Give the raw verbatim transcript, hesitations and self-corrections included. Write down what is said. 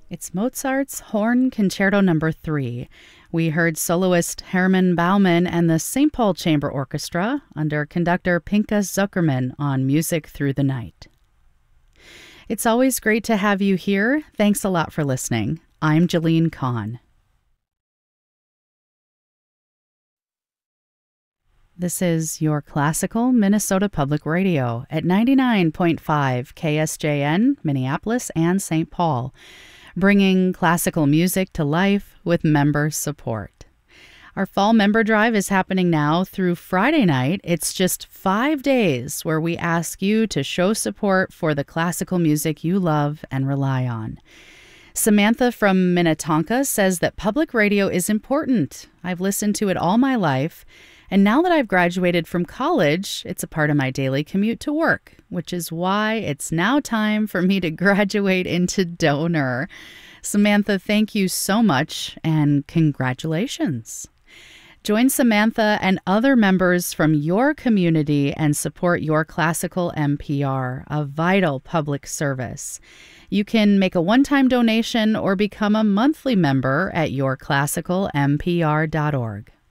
It's Mozart's Horn Concerto Number three. We heard soloist Hermann Baumann and the Saint Paul Chamber Orchestra under conductor Pinchas Zuckerman on Music Through the Night. It's always great to have you here. Thanks a lot for listening. I'm Jalene Kahn. This is your classical Minnesota Public Radio at ninety-nine point five K S J N, Minneapolis and Saint Paul, bringing classical music to life with member support. Our fall member drive is happening now through Friday night. It's just five days where we ask you to show support for the classical music you love and rely on. Samantha from Minnetonka says that public radio is important. I've listened to it all my life, and now that I've graduated from college, it's a part of my daily commute to work, which is why it's now time for me to graduate into donor. Samantha, thank you so much, and congratulations. Join Samantha and other members from your community and support your classical M P R, a vital public service. You can make a one-time donation or become a monthly member at your classical m p r dot org.